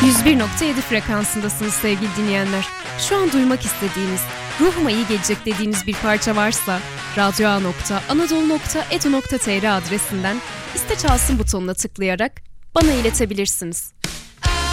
101.7 frekansındasınız sevgili dinleyenler. Şu an duymak istediğiniz, ruhuma iyi gelecek dediğiniz bir parça varsa radyoa.anadolu.edu.tr adresinden iste çalsın butonuna tıklayarak bana iletebilirsiniz.